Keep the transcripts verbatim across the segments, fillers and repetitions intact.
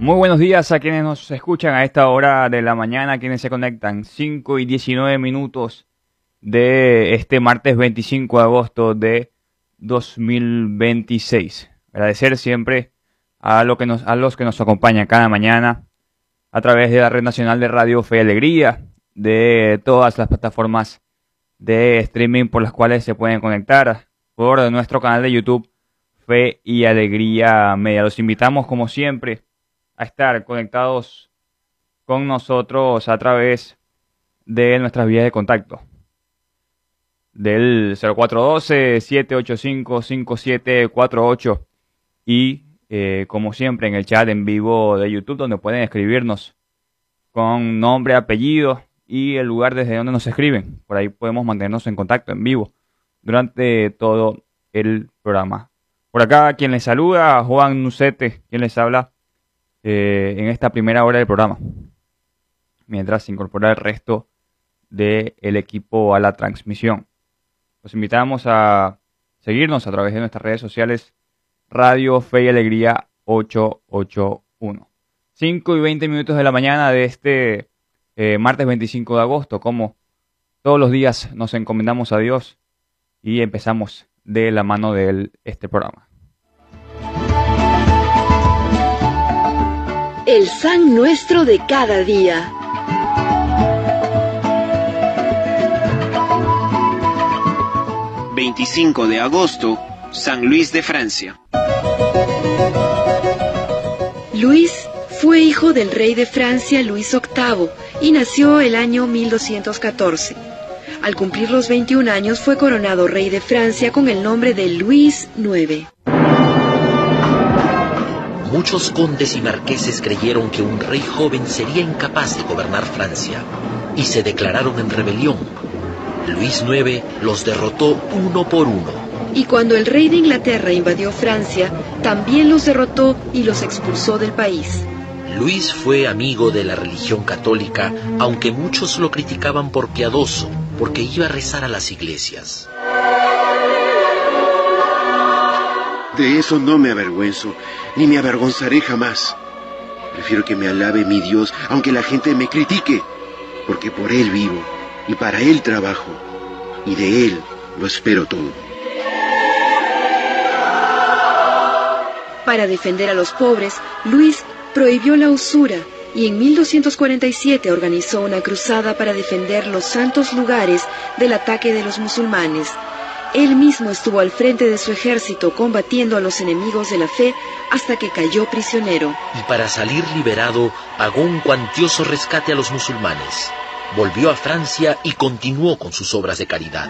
Muy buenos días a quienes nos escuchan a esta hora de la mañana, a quienes se conectan. cinco y diecinueve minutos de este martes veinticinco de agosto de dos mil veintiséis. Agradecer siempre a, lo que nos, a los que nos acompañan cada mañana a través de la Red Nacional de Radio Fe y Alegría, de todas las plataformas de streaming por las cuales se pueden conectar, por nuestro canal de YouTube Fe y Alegría Media. Los invitamos como siempre a estar conectados con nosotros a través de nuestras vías de contacto. Del cero cuatro uno dos, siete ocho cinco, cinco siete cuatro ocho y eh, como siempre en el chat en vivo de YouTube, donde pueden escribirnos con nombre, apellido y el lugar desde donde nos escriben. Por ahí podemos mantenernos en contacto en vivo durante todo el programa. Por acá quien les saluda, Juan Nucete, quien les habla eh, en esta primera hora del programa, mientras se incorpora el resto del equipo a la transmisión. Los invitamos a seguirnos a través de nuestras redes sociales Radio Fe y Alegría ochocientos ochenta y uno. cinco y veinte minutos de la mañana de este eh, martes veinticinco de agosto. Como todos los días nos encomendamos a Dios y empezamos de la mano de él este programa. El San Nuestro de cada día. veinticinco de agosto, San Luis de Francia. Luis fue hijo del rey de Francia Luis octavo y nació el año mil doscientos catorce. Al cumplir los veintiún años fue coronado rey de Francia con el nombre de Luis noveno. Muchos condes y marqueses creyeron que un rey joven sería incapaz de gobernar Francia y se declararon en rebelión. Luis noveno los derrotó uno por uno. Y cuando el rey de Inglaterra invadió Francia, también los derrotó y los expulsó del país. Luis fue amigo de la religión católica, aunque muchos lo criticaban por piadoso, porque iba a rezar a las iglesias. De eso no me avergüenzo, ni me avergonzaré jamás. Prefiero que me alabe mi Dios, aunque la gente me critique, porque por Él vivo, y para Él trabajo, y de Él lo espero todo. Para defender a los pobres, Luis prohibió la usura y en mil doscientos cuarenta y siete organizó una cruzada para defender los santos lugares del ataque de los musulmanes. Él mismo estuvo al frente de su ejército combatiendo a los enemigos de la fe hasta que cayó prisionero. Y para salir liberado, pagó un cuantioso rescate a los musulmanes. Volvió a Francia y continuó con sus obras de caridad.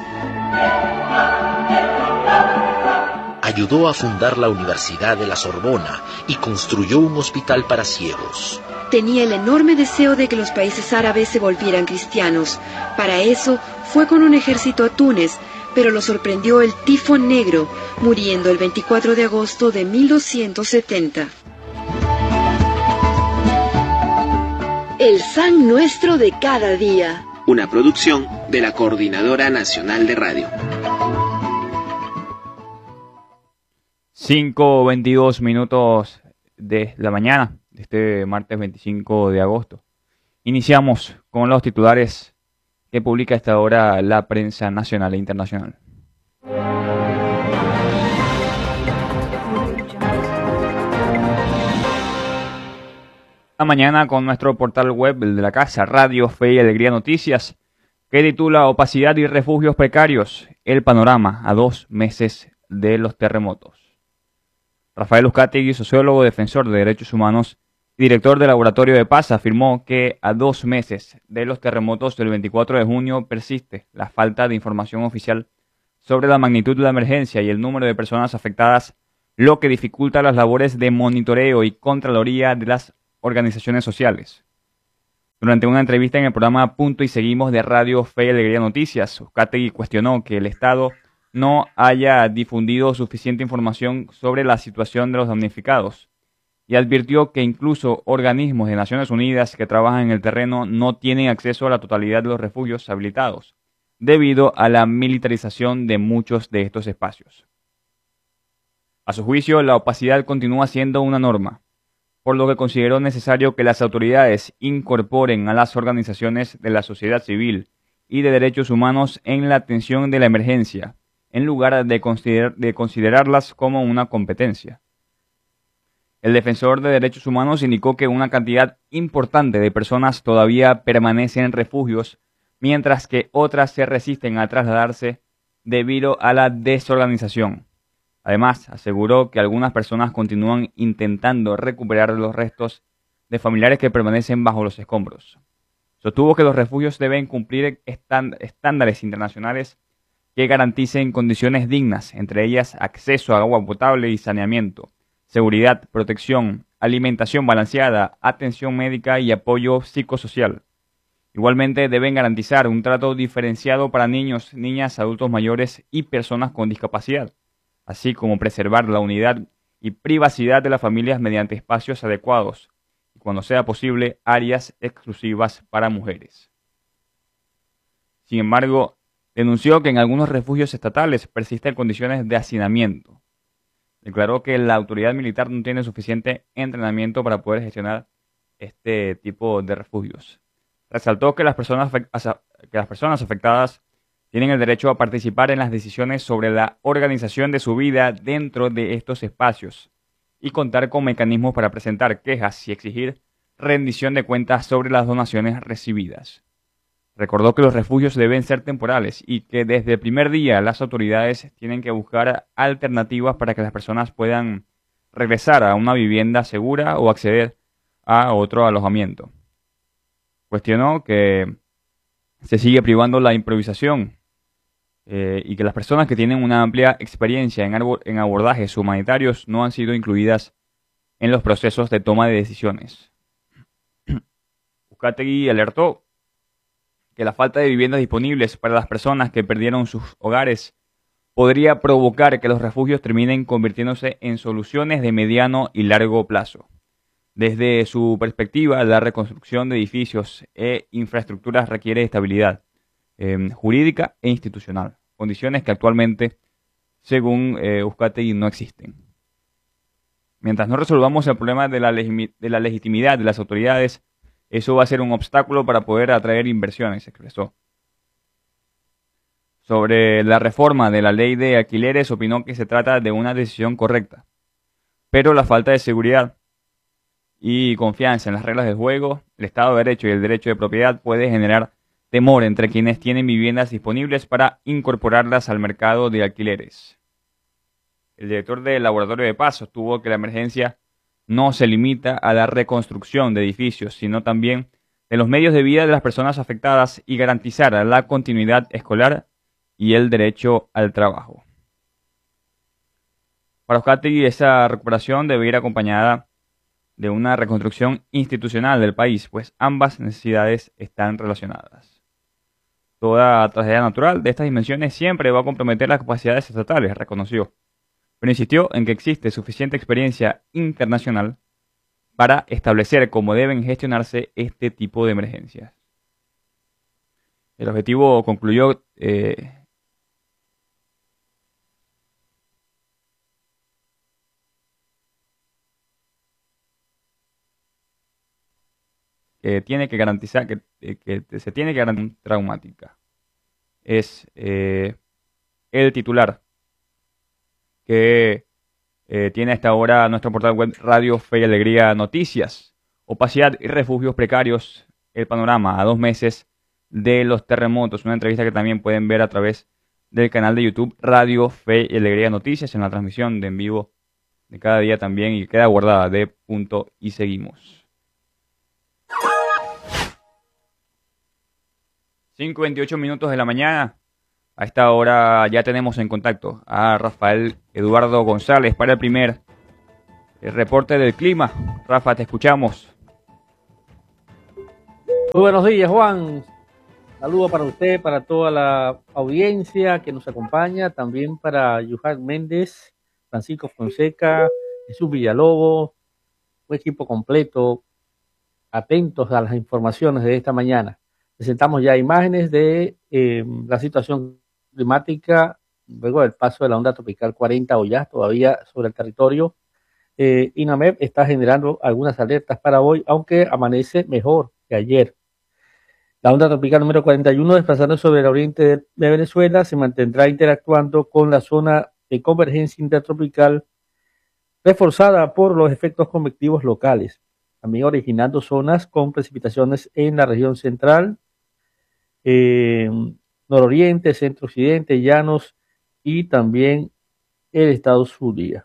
Ayudó a fundar la Universidad de la Sorbona y construyó un hospital para ciegos. Tenía el enorme deseo de que los países árabes se volvieran cristianos. Para eso fue con un ejército a Túnez, pero lo sorprendió el tifón negro, muriendo el veinticuatro de agosto de mil doscientos setenta. El San Nuestro de cada día. Una producción de la Coordinadora Nacional de Radio. cinco veintidós minutos de la mañana de este martes veinticinco de agosto. Iniciamos con los titulares que publica a esta hora la prensa nacional e internacional. La mañana con nuestro portal web, el de la casa, Radio Fe y Alegría Noticias, que titula Opacidad y refugios precarios, el panorama a dos meses de los terremotos. Rafael Uzcategui, sociólogo, defensor de derechos humanos y director del Laboratorio de Paz, afirmó que a dos meses de los terremotos del veinticuatro de junio persiste la falta de información oficial sobre la magnitud de la emergencia y el número de personas afectadas, lo que dificulta las labores de monitoreo y contraloría de las organizaciones sociales. Durante una entrevista en el programa Punto y Seguimos de Radio Fe y Alegría Noticias, Uzcategui cuestionó que el Estado no haya difundido suficiente información sobre la situación de los damnificados y advirtió que incluso organismos de Naciones Unidas que trabajan en el terreno no tienen acceso a la totalidad de los refugios habilitados debido a la militarización de muchos de estos espacios. A su juicio, la opacidad continúa siendo una norma. por lo que consideró necesario que las autoridades incorporen a las organizaciones de la sociedad civil y de derechos humanos en la atención de la emergencia, en lugar de, consider- de considerarlas como una competencia. El defensor de derechos humanos indicó que una cantidad importante de personas todavía permanecen en refugios, mientras que otras se resisten a trasladarse debido a la desorganización. Además, aseguró que algunas personas continúan intentando recuperar los restos de familiares que permanecen bajo los escombros. Sostuvo que los refugios deben cumplir estánd- estándares internacionales que garanticen condiciones dignas, entre ellas acceso a agua potable y saneamiento, seguridad, protección, alimentación balanceada, atención médica y apoyo psicosocial. Igualmente deben garantizar un trato diferenciado para niños, niñas, adultos mayores y personas con discapacidad, así como preservar la unidad y privacidad de las familias mediante espacios adecuados y, cuando sea posible, áreas exclusivas para mujeres. Sin embargo, denunció que en algunos refugios estatales persisten condiciones de hacinamiento. Declaró que la autoridad militar no tiene suficiente entrenamiento para poder gestionar este tipo de refugios. Resaltó que las personas, que las personas afectadas tienen el derecho a participar en las decisiones sobre la organización de su vida dentro de estos espacios y contar con mecanismos para presentar quejas y exigir rendición de cuentas sobre las donaciones recibidas. Recordó que los refugios deben ser temporales y que desde el primer día las autoridades tienen que buscar alternativas para que las personas puedan regresar a una vivienda segura o acceder a otro alojamiento. Cuestionó que se sigue privando la improvisación eh, y que las personas que tienen una amplia experiencia en, en abordajes humanitarios no han sido incluidas en los procesos de toma de decisiones. Uzcategui alertó que la falta de viviendas disponibles para las personas que perdieron sus hogares podría provocar que los refugios terminen convirtiéndose en soluciones de mediano y largo plazo. Desde su perspectiva, la reconstrucción de edificios e infraestructuras requiere estabilidad eh, jurídica e institucional, condiciones que actualmente, según eh, Uzcategui, no existen. Mientras no resolvamos el problema de la, legimi- de la legitimidad de las autoridades, eso va a ser un obstáculo para poder atraer inversiones, expresó. Sobre la reforma de la ley de alquileres, opinó que se trata de una decisión correcta, pero la falta de seguridad y confianza en las reglas del juego, el Estado de Derecho y el derecho de propiedad puede generar temor entre quienes tienen viviendas disponibles para incorporarlas al mercado de alquileres. El director del Laboratorio de Paz sostuvo que la emergencia no se limita a la reconstrucción de edificios, sino también de los medios de vida de las personas afectadas y garantizar la continuidad escolar y el derecho al trabajo. Para Uzcategui, esa recuperación debe ir acompañada de una reconstrucción institucional del país, pues ambas necesidades están relacionadas. Toda tragedia natural de estas dimensiones siempre va a comprometer las capacidades estatales, reconoció, pero insistió en que existe suficiente experiencia internacional para establecer cómo deben gestionarse este tipo de emergencias. El objetivo, concluyó, eh, que tiene que garantizar que, eh, que se tiene que garantizar traumática. Es eh, el titular que eh, tiene hasta ahora nuestro portal web Radio Fe y Alegría Noticias. Opacidad y refugios precarios, el panorama a dos meses de los terremotos. Una entrevista que también pueden ver a través del canal de YouTube Radio Fe y Alegría Noticias en la transmisión de en vivo de cada día también y queda guardada de punto y seguimos. cinco y veintiocho minutos de la mañana. A esta hora ya tenemos en contacto a Rafael Eduardo González para el primer el reporte del clima. Rafa, te escuchamos. Muy buenos días, Juan. Saludos para usted, para toda la audiencia que nos acompaña, también para Yuhan Méndez, Francisco Fonseca, Jesús Villalobos, un equipo completo, atentos a las informaciones de esta mañana. Presentamos ya imágenes de eh, la situación climática luego del paso de la onda tropical cuarenta o ya todavía sobre el territorio eh, INAMED está generando algunas alertas para hoy, aunque amanece mejor que ayer. La onda tropical número cuarenta y uno, desplazando sobre el oriente de, de Venezuela, se mantendrá interactuando con la zona de convergencia intertropical, reforzada por los efectos convectivos locales, también originando zonas con precipitaciones en la región central, eh, nororiente, centro-occidente, llanos y también el estado Zulia.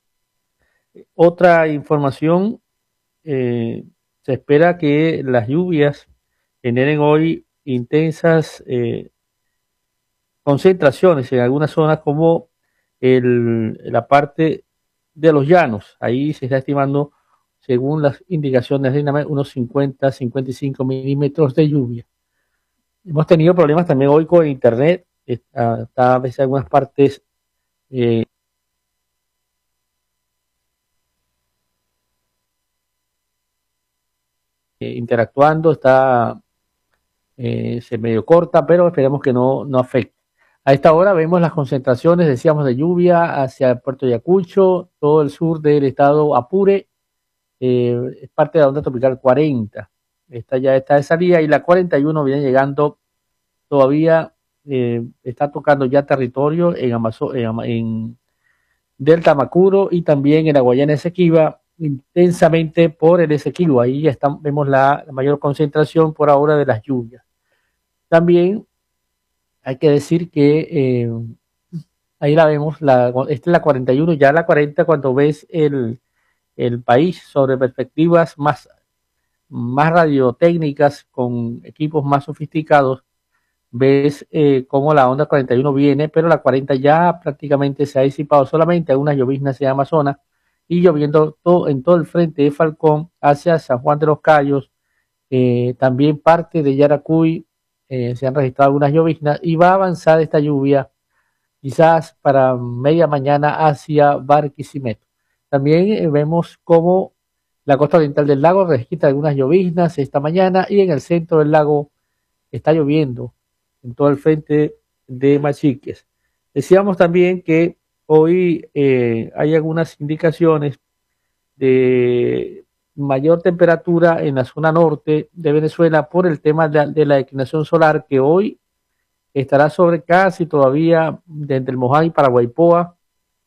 Otra información, eh, se espera que las lluvias generen hoy intensas eh, concentraciones en algunas zonas como el, la parte de los llanos. Ahí se está estimando, según las indicaciones de INAMED, unos cincuenta a cincuenta y cinco milímetros de lluvia. Hemos tenido problemas también hoy con internet. Está, está a veces en algunas partes eh, interactuando, está eh, se medio corta, pero esperemos que no, no afecte. A esta hora vemos las concentraciones, decíamos, de lluvia hacia Puerto Ayacucho, todo el sur del estado Apure, eh, es parte de la onda tropical cuarenta. Esta ya está de salida y la cuarenta y uno viene llegando todavía, eh, está tocando ya territorio en, Amazo en, en Delta Macuro y también en la Guayana Esequiba, intensamente por el Esequibo. Ahí ya está, vemos la, la mayor concentración por ahora de las lluvias. También hay que decir que eh, ahí la vemos, la, esta es la cuarenta y uno, ya la cuarenta, cuando ves el, el país sobre perspectivas más, más radiotécnicas, con equipos más sofisticados, ves eh, cómo la onda cuarenta y uno viene, pero la cuarenta ya prácticamente se ha disipado, solamente algunas lloviznas en Amazonas y lloviendo todo, en todo el frente de Falcón hacia San Juan de los Cayos, eh, también parte de Yaracuy. Eh, se han registrado algunas lloviznas y va a avanzar esta lluvia quizás para media mañana hacia Barquisimeto. También eh, vemos cómo la costa oriental del lago registra algunas lloviznas esta mañana y en el centro del lago está lloviendo en todo el frente de Machiques. Decíamos también que hoy eh, hay algunas indicaciones de mayor temperatura en la zona norte de Venezuela por el tema de, de la declinación solar, que hoy estará sobre casi todavía desde el Moján y Paraguaypoa,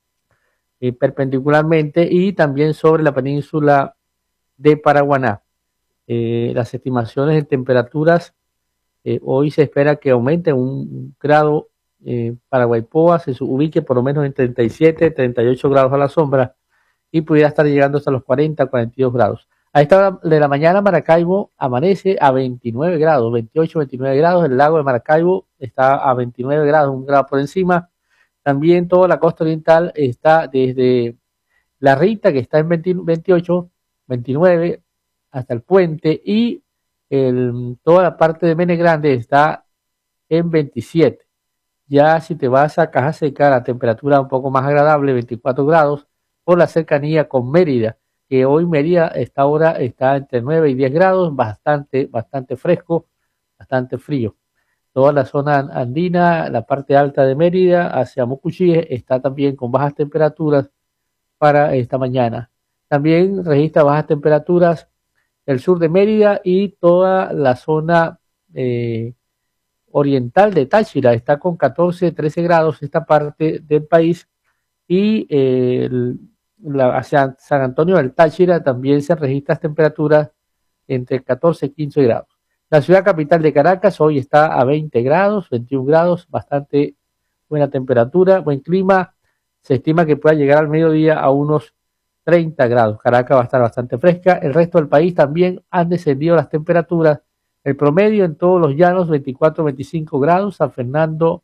eh, perpendicularmente, y también sobre la península de Paraguaná. Eh, las estimaciones de temperaturas, eh, hoy se espera que aumente un grado, eh, Paraguaypoa se ubique por lo menos en treinta y siete, treinta y ocho grados a la sombra, y pudiera estar llegando hasta los cuarenta, cuarenta y dos grados. A esta hora de la mañana Maracaibo amanece a veintinueve grados, veintiocho, veintinueve grados. El lago de Maracaibo está a veintinueve grados, un grado por encima. También toda la costa oriental está desde La Rita, que está en veinte, veintiocho, veintinueve, hasta el puente, y el, toda la parte de Mene Grande está en veintisiete. Ya si te vas a Caja Seca, la temperatura un poco más agradable, veinticuatro grados, por la cercanía con Mérida, que hoy Mérida esta hora está entre nueve y diez grados, bastante, bastante fresco, bastante frío. Toda la zona andina, la parte alta de Mérida, hacia Mucuchíes, está también con bajas temperaturas para esta mañana. También registra bajas temperaturas el sur de Mérida y toda la zona eh, oriental de Táchira, está con catorce, trece grados esta parte del país, y eh, el La, hacia San Antonio del Táchira también se registran temperaturas entre catorce y quince grados. La ciudad capital de Caracas hoy está a veinte grados, veintiún grados, bastante buena temperatura, buen clima. Se estima que pueda llegar al mediodía a unos treinta grados. Caracas va a estar bastante fresca. El resto del país también han descendido las temperaturas. El promedio en todos los llanos, veinticuatro, veinticinco grados. San Fernando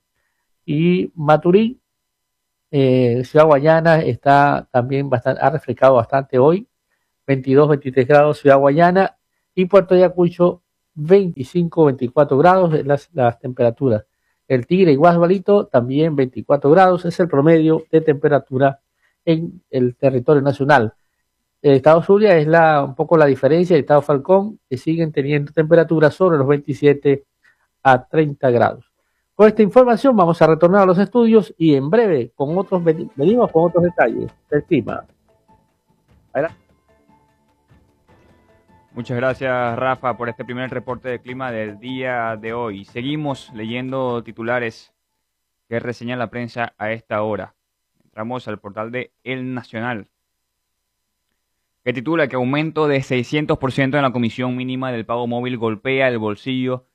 y Maturín. Eh, Ciudad Guayana está también bastante, ha refrescado bastante hoy, veintidós, veintitrés grados Ciudad Guayana, y Puerto Ayacucho veinticinco, veinticuatro grados las, las temperaturas. El Tigre y Guasbalito también veinticuatro grados, es el promedio de temperatura en el territorio nacional. El estado Zulia es la, un poco la diferencia del estado Falcón, que siguen teniendo temperaturas sobre los veintisiete a treinta grados. Con esta información vamos a retornar a los estudios y en breve con otros venimos con otros detalles del clima. Adelante. Muchas gracias, Rafa, por este primer reporte de clima del día de hoy. Seguimos leyendo titulares que reseña la prensa a esta hora. Entramos al portal de El Nacional, que titula que aumento de seiscientos por ciento en la comisión mínima del pago móvil golpea el bolsillo